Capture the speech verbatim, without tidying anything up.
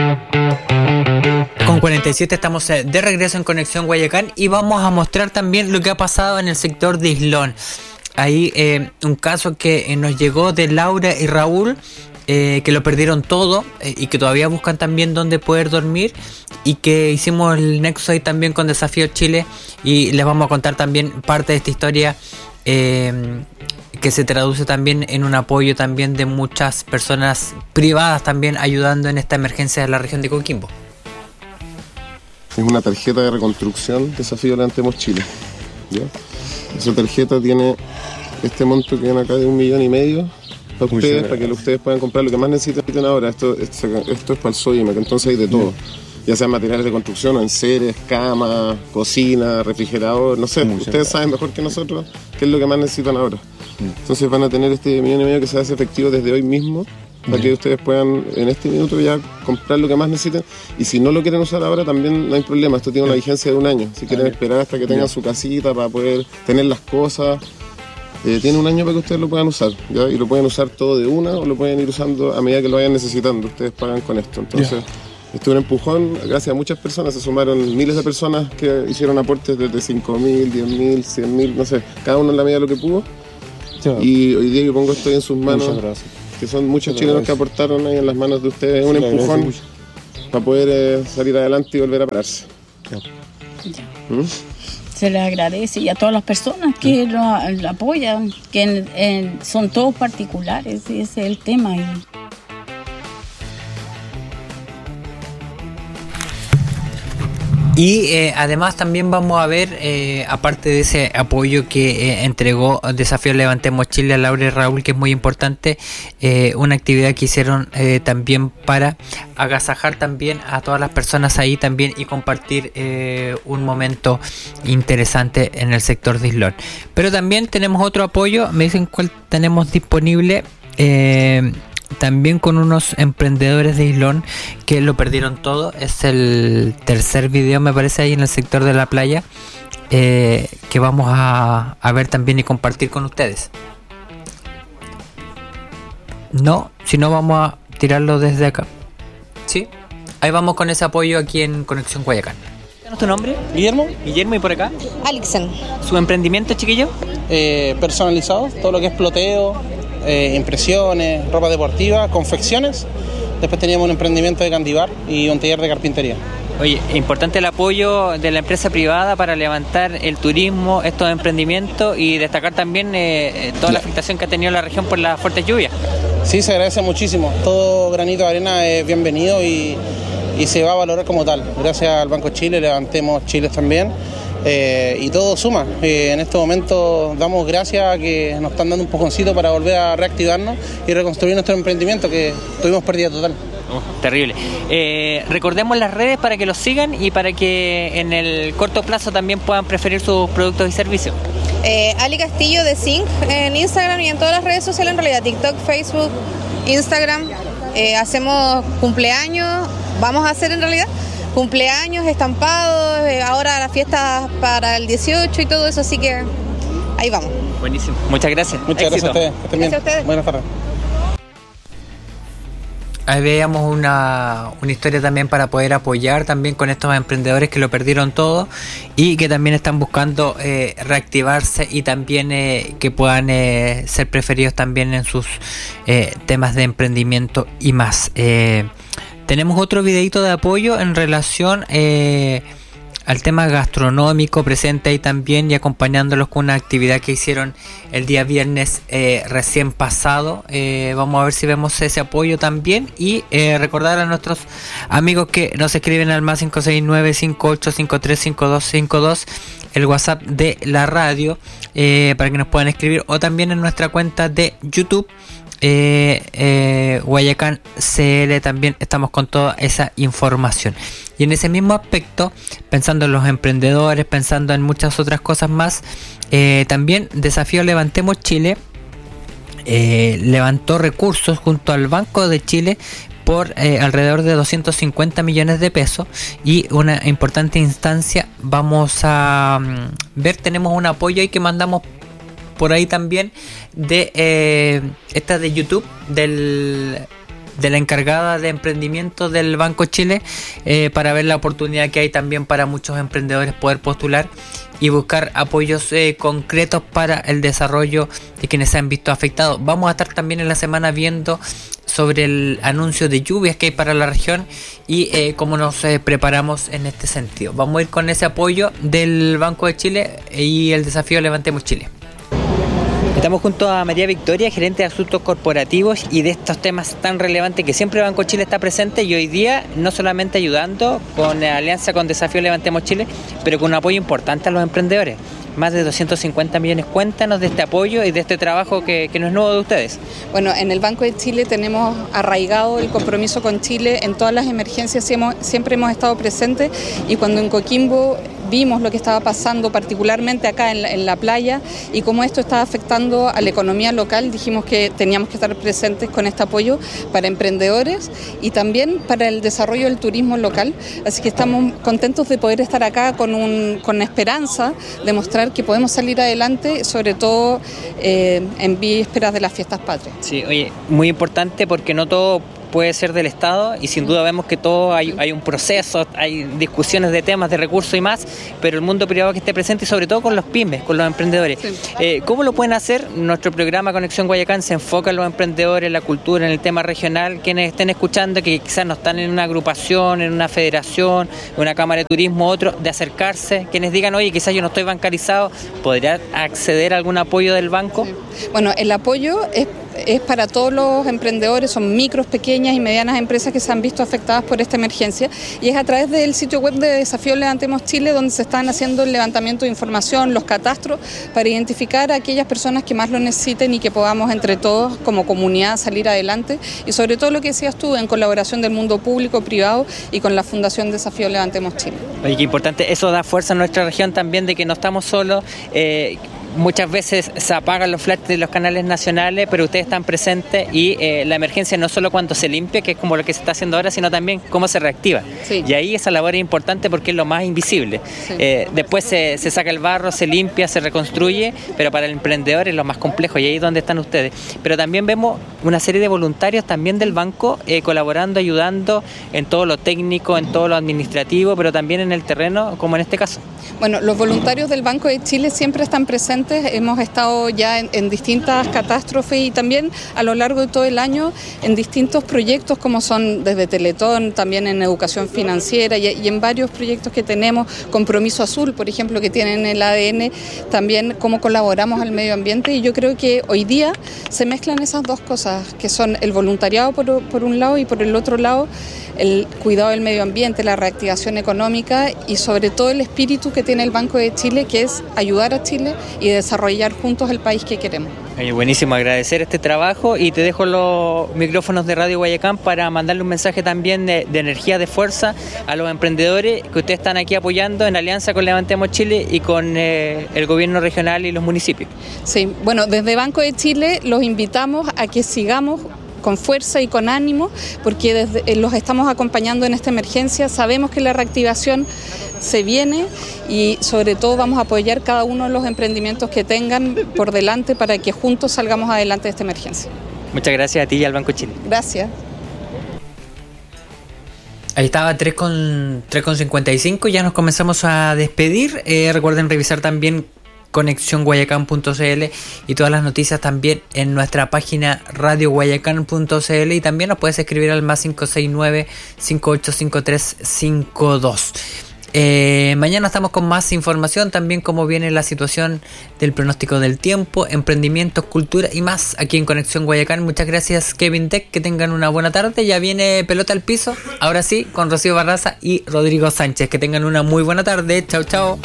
Con cuarenta y siete estamos de regreso en Conexión Guayacán y vamos a mostrar también lo que ha pasado en el sector de Islón. Ahí eh, un caso que eh, nos llegó de Laura y Raúl, eh, que lo perdieron todo eh, y que todavía buscan también dónde poder dormir, y que hicimos el nexo ahí también con Desafío Chile y les vamos a contar también parte de esta historia eh, que se traduce también en un apoyo también de muchas personas privadas también ayudando en esta emergencia de la región de Coquimbo. Es una tarjeta de reconstrucción Desafío Levantemos Chile, ¿ya? Esa tarjeta tiene este monto que ven acá de un millón y medio para ustedes, para que ustedes puedan comprar lo que más necesiten ahora. Esto, esto, esto es para el Sodimac, entonces hay de todo, ya sean materiales de construcción, enseres, camas, cocina, refrigerador, no sé, Muchas ustedes gracias. Saben mejor que nosotros qué es lo que más necesitan ahora. Entonces van a tener este millón y medio que se hace efectivo desde hoy mismo, para que ustedes puedan en este minuto ya comprar lo que más necesiten, y si no lo quieren usar ahora también no hay problema, esto tiene una vigencia de un año, si quieren esperar hasta que tengan su casita para poder tener las cosas, eh, tiene un año para que ustedes lo puedan usar, ¿ya? Y lo pueden usar todo de una o lo pueden ir usando a medida que lo vayan necesitando, ustedes pagan con esto. Entonces esto es un empujón, gracias a muchas personas, se sumaron miles de personas que hicieron aportes desde cinco mil, diez mil, cien mil, no sé, cada uno en la medida de lo que pudo. Y hoy día yo pongo esto en sus manos, que son muchos chilenos que aportaron ahí en las manos de ustedes, un empujón para poder eh, salir adelante y volver a pararse. ¿Mm? Se les agradece, y a todas las personas que lo, lo apoyan, que en, en, son todos particulares, ese es el tema. Y... Y eh, además también vamos a ver, eh, aparte de ese apoyo que eh, entregó Desafío Levantemos Chile a Laura y Raúl, que es muy importante, eh, una actividad que hicieron eh, también para agasajar también a todas las personas ahí también y compartir eh, un momento interesante en el sector de Islón. Pero también tenemos otro apoyo, me dicen cuál tenemos disponible, eh, también con unos emprendedores de Islón que lo perdieron todo. Es el tercer video, me parece, ahí en el sector de la playa, eh, que vamos a, a ver también y compartir con ustedes. No, si no vamos a tirarlo desde acá. Sí, ahí vamos con ese apoyo aquí en Conexión Guayacán. ¿Cuál es tu nombre? Guillermo. Guillermo, ¿y por acá? Alixen. ¿Su emprendimiento, chiquillo? Eh, personalizado, todo lo que es ploteo, eh, impresiones, ropa deportiva, confecciones. Después teníamos un emprendimiento de candibar y un taller de carpintería. Oye, importante el apoyo de la empresa privada para levantar el turismo, estos emprendimientos, y destacar también eh, toda la afectación que ha tenido la región por las fuertes lluvias. Sí, se agradece muchísimo. Todo granito de arena es bienvenido y, y se va a valorar como tal. Gracias al Banco Chile, Levantemos Chile también. Eh, y todo suma. Eh, en este momento damos gracias a que nos están dando un poconcito para volver a reactivarnos y reconstruir nuestro emprendimiento, que tuvimos pérdida total. Oh, terrible. Eh, recordemos las redes para que los sigan y para que en el corto plazo también puedan preferir sus productos y servicios. Eh, Ali Castillo de Zinc en Instagram y en todas las redes sociales, en realidad, TikTok, Facebook, Instagram. Eh, hacemos cumpleaños, vamos a hacer en realidad cumpleaños, estampados, eh, ahora las fiestas para el dieciocho y todo eso, así que ahí vamos. Buenísimo, muchas gracias. Muchas Éxito. gracias a ustedes. Gracias a ustedes. Buenas tardes. Ahí veíamos una, una historia también para poder apoyar también con estos emprendedores que lo perdieron todo y que también están buscando eh, reactivarse y también eh, que puedan eh, ser preferidos también en sus eh, temas de emprendimiento y más. Eh, tenemos otro videito de apoyo en relación eh, al tema gastronómico, presente ahí también y acompañándolos con una actividad que hicieron el día viernes eh, recién pasado. Eh, vamos a ver si vemos ese apoyo también y eh, recordar a nuestros amigos que nos escriben al más cinco seis nueve cinco ocho cinco tres cinco dos cinco dos, el WhatsApp de la radio, eh, para que nos puedan escribir, o también en nuestra cuenta de YouTube. Eh, eh, Guayacán C L, también estamos con toda esa información. Y en ese mismo aspecto, pensando en los emprendedores, pensando en muchas otras cosas más, eh, también Desafío Levantemos Chile eh, levantó recursos junto al Banco de Chile por eh, alrededor de doscientos cincuenta millones de pesos, y una importante instancia vamos a um, ver, tenemos un apoyo ahí que mandamos por ahí también de eh, esta de YouTube del de la encargada de emprendimiento del Banco Chile, eh, para ver la oportunidad que hay también para muchos emprendedores poder postular y buscar apoyos eh, concretos para el desarrollo de quienes se han visto afectados. Vamos a estar también en la semana viendo sobre el anuncio de lluvias que hay para la región y eh, cómo nos eh, preparamos en este sentido. Vamos a ir con ese apoyo del Banco de Chile y el desafío Levantemos Chile. Estamos junto a María Victoria, gerente de asuntos corporativos y de estos temas tan relevantes que siempre Banco Chile está presente, y hoy día no solamente ayudando con alianza con Desafío Levantemos Chile, pero con un apoyo importante a los emprendedores. Más de doscientos cincuenta millones. Cuéntanos de este apoyo y de este trabajo que, que no es nuevo de ustedes. Bueno, en el Banco de Chile tenemos arraigado el compromiso con Chile. En todas las emergencias siempre hemos estado presentes, y cuando en Coquimbo vimos lo que estaba pasando, particularmente acá en la, en la playa, y cómo esto estaba afectando a la economía local, dijimos que teníamos que estar presentes con este apoyo para emprendedores y también para el desarrollo del turismo local. Así que estamos contentos de poder estar acá con, un, con esperanza de mostrar que podemos salir adelante, sobre todo eh, en vísperas de las fiestas patrias. Sí, oye, muy importante, porque no todo puede ser del Estado, y sin duda vemos que todo hay, hay un proceso, hay discusiones de temas, de recursos y más, pero el mundo privado que esté presente, y sobre todo con los pymes, con los emprendedores. Sí. Eh, ¿Cómo lo pueden hacer? Nuestro programa Conexión Guayacán se enfoca en los emprendedores, en la cultura, en el tema regional. Quienes estén escuchando, que quizás no están en una agrupación, en una federación, en una cámara de turismo, otro, de acercarse, quienes digan, oye, quizás yo no estoy bancarizado, ¿podría acceder a algún apoyo del banco? Sí. Bueno, el apoyo es es para todos los emprendedores, son micros, pequeñas y medianas empresas que se han visto afectadas por esta emergencia, y es a través del sitio web de Desafío Levantemos Chile donde se están haciendo el levantamiento de información, los catastros, para identificar a aquellas personas que más lo necesiten y que podamos entre todos como comunidad salir adelante, y sobre todo lo que decías tú, en colaboración del mundo público, privado y con la Fundación Desafío Levantemos Chile. Oye, qué importante, eso da fuerza a nuestra región también, de que no estamos solos. eh, Muchas veces se apagan los flashes de los canales nacionales, pero ustedes están presentes, y eh, la emergencia no solo cuando se limpia, que es como lo que se está haciendo ahora, sino también cómo se reactiva. Sí. Y ahí esa labor es importante porque es lo más invisible. Sí. Eh, después se, se saca el barro, se limpia, se reconstruye, pero para el emprendedor es lo más complejo, y ahí es donde están ustedes. Pero también vemos una serie de voluntarios también del banco eh, colaborando, ayudando en todo lo técnico, en todo lo administrativo, pero también en el terreno, como en este caso. Bueno, los voluntarios del Banco de Chile siempre están presentes. Hemos estado ya en, en distintas catástrofes, y también a lo largo de todo el año en distintos proyectos, como son desde Teletón, también en educación financiera, y, y en varios proyectos que tenemos, Compromiso Azul, por ejemplo, que tienen el A D N, también cómo colaboramos al medio ambiente. Y yo creo que hoy día se mezclan esas dos cosas, que son el voluntariado por, por un lado, y por el otro lado el cuidado del medio ambiente, la reactivación económica, y sobre todo el espíritu que tiene el Banco de Chile, que es ayudar a Chile y desarrollar juntos el país que queremos. Oye, buenísimo, agradecer este trabajo, y te dejo los micrófonos de Radio Guayacán para mandarle un mensaje también de, de energía, de fuerza a los emprendedores que ustedes están aquí apoyando en alianza con Levantemos Chile y con eh, el gobierno regional y los municipios. Sí, bueno, desde Banco de Chile los invitamos a que sigamos con fuerza y con ánimo, porque desde, eh, los estamos acompañando en esta emergencia. Sabemos que la reactivación se viene, y sobre todo vamos a apoyar cada uno de los emprendimientos que tengan por delante para que juntos salgamos adelante de esta emergencia. Muchas gracias a ti y al Banco Chile. Gracias. Ahí estaba tres con cincuenta y cinco, ya nos comenzamos a despedir. Eh, recuerden revisar también conexión guayacán punto c l y todas las noticias también en nuestra página radio guayacán punto c l, y también nos puedes escribir al más cinco seis nueve, cinco ocho cinco tres cinco dos. Eh, mañana estamos con más información, también cómo viene la situación del pronóstico del tiempo, emprendimientos, cultura y más aquí en Conexión Guayacán. Muchas gracias, Kevin Tech, que tengan una buena tarde. Ya viene Pelota al Piso, ahora sí, con Rocío Barraza y Rodrigo Sánchez. Que tengan una muy buena tarde. Chao, chao.